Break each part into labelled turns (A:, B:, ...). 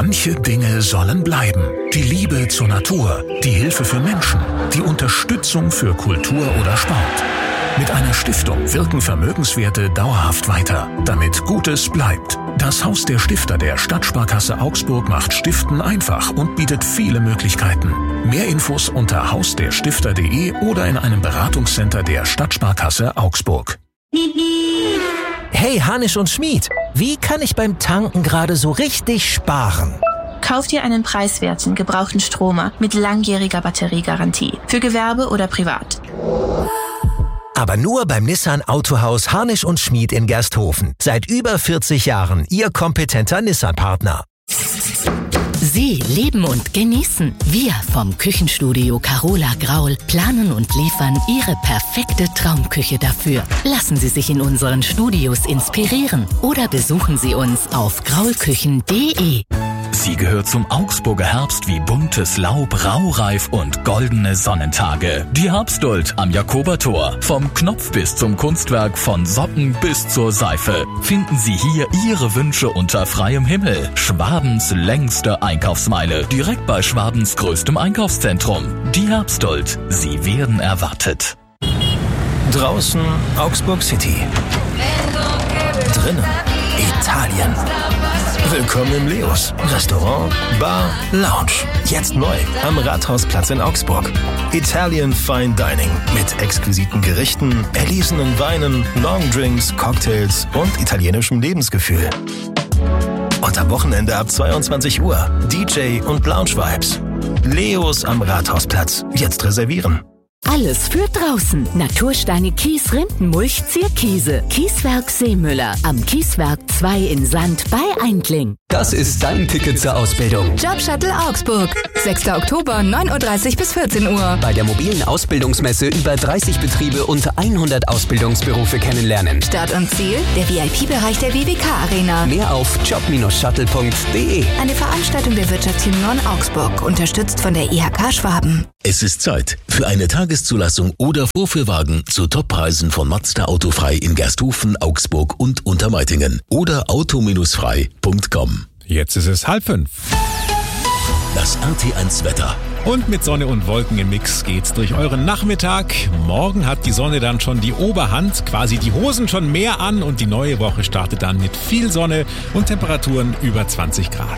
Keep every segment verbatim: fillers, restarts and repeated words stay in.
A: Manche Dinge sollen bleiben. Die Liebe zur Natur, die Hilfe für Menschen, die Unterstützung für Kultur oder Sport. Mit einer Stiftung wirken Vermögenswerte dauerhaft weiter, damit Gutes bleibt. Das Haus der Stifter der Stadtsparkasse Augsburg macht Stiften einfach und bietet viele Möglichkeiten. Mehr Infos unter hausderstifter punkt de oder in einem Beratungscenter der Stadtsparkasse Augsburg.
B: Hey Hanisch und Schmied, wie kann ich beim Tanken gerade so richtig sparen?
C: Kauf dir einen preiswerten, gebrauchten Stromer mit langjähriger Batteriegarantie. Für Gewerbe oder privat.
B: Aber nur beim Nissan Autohaus Harnisch und Schmied in Gersthofen. Seit über vierzig Jahren Ihr kompetenter Nissan-Partner.
D: Sie leben und genießen. Wir vom Küchenstudio Carola Graul planen und liefern Ihre perfekte Traumküche dafür. Lassen Sie sich in unseren Studios inspirieren oder besuchen Sie uns auf graulküchen punkt de.
E: Sie gehört zum Augsburger Herbst wie buntes Laub, raureif und goldene Sonnentage. Die Herbstduld am Jakobertor. Vom Knopf bis zum Kunstwerk, von Socken bis zur Seife. Finden Sie hier Ihre Wünsche unter freiem Himmel. Schwabens längste Einkaufsmeile. Direkt bei Schwabens größtem Einkaufszentrum. Die Herbstduld. Sie werden erwartet.
B: Draußen Augsburg City. Drinnen Italien. Willkommen im Leos. Restaurant, Bar, Lounge. Jetzt neu am Rathausplatz in Augsburg. Italian Fine Dining mit exquisiten Gerichten, erlesenen Weinen, Longdrinks, Cocktails und italienischem Lebensgefühl. Und am Wochenende ab zweiundzwanzig Uhr D J und Lounge Vibes. Leos am Rathausplatz. Jetzt reservieren.
D: Alles für draußen. Natursteine Kies Rindenmulch Zierkiese. Kieswerk Seemüller. Am Kieswerk zwei in Sand bei Eindling.
F: Das ist dein Ticket zur Ausbildung.
G: Jobshuttle Augsburg. sechster Oktober, neun Uhr dreißig bis vierzehn Uhr.
F: Bei der mobilen Ausbildungsmesse über dreißig Betriebe und hundert Ausbildungsberufe kennenlernen.
G: Start und Ziel, der V I P-Bereich der W W K-Arena.
F: Mehr auf job shuttle punkt de.
G: Eine Veranstaltung der Wirtschaftsunion Augsburg, unterstützt von der I H K Schwaben.
H: Es ist Zeit für eine Tageszulassung oder Vorführwagen zu Toppreisen von Mazda Autofrei in Gersthofen, Augsburg und Untermeitingen oder auto frei punkt com.
I: Jetzt ist es halb fünf.
H: Das R T eins Wetter.
I: Und mit Sonne und Wolken im Mix geht's durch euren Nachmittag. Morgen hat die Sonne dann schon die Oberhand, quasi die Hosen schon mehr an und die neue Woche startet dann mit viel Sonne und Temperaturen über zwanzig Grad.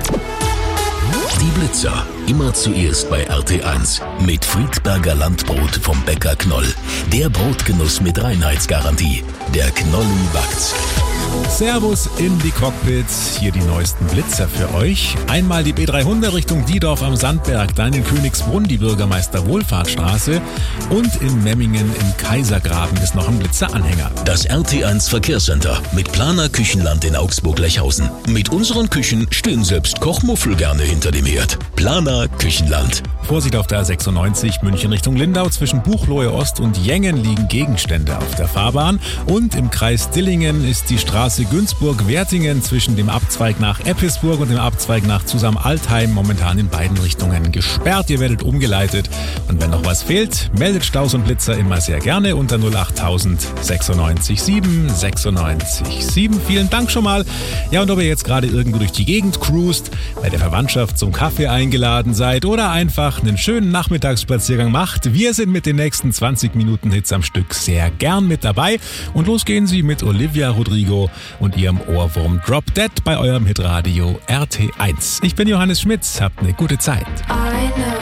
H: Die Blitzer, immer zuerst bei R T eins. Mit Friedberger Landbrot vom Bäcker Knoll. Der Brotgenuss mit Reinheitsgarantie. Der Knolli backt's.
I: Servus in die Cockpits, hier die neuesten Blitzer für euch. Einmal die B dreihundert Richtung Diedorf am Sandberg, dann in Königsbrunn die Bürgermeister-Wohlfahrtstraße und in Memmingen im Kaisergraben ist noch ein Blitzeranhänger.
H: Das R T eins Verkehrscenter mit Planer Küchenland in Augsburg-Lechhausen. Mit unseren Küchen stehen selbst Kochmuffel gerne hinter dem Herd. Planer Küchenland.
I: Vorsicht auf der A sechsundneunzig München Richtung Lindau. Zwischen Buchloe Ost und Jengen liegen Gegenstände auf der Fahrbahn. Und im Kreis Dillingen ist die Straße Günzburg-Wertingen zwischen dem Abzweig nach Eppisburg und dem Abzweig nach Zusam-Altheim momentan in beiden Richtungen gesperrt. Ihr werdet umgeleitet. Und wenn noch was fehlt, meldet Staus und Blitzer immer sehr gerne unter null acht null null sechs sieben sechs sechs sieben. Vielen Dank schon mal. Ja, und ob ihr jetzt gerade irgendwo durch die Gegend cruist, bei der Verwandtschaft zum Kaffee eingeladen seid oder einfach einen schönen Nachmittagsspaziergang macht, wir sind mit den nächsten zwanzig Minuten Hits am Stück sehr gern mit dabei. Und los gehen sie mit Olivia Rodrigo und ihrem Ohrwurm Drop Dead bei eurem Hitradio R T eins. Ich bin Johannes Schmitz, habt eine gute Zeit.
J: I know.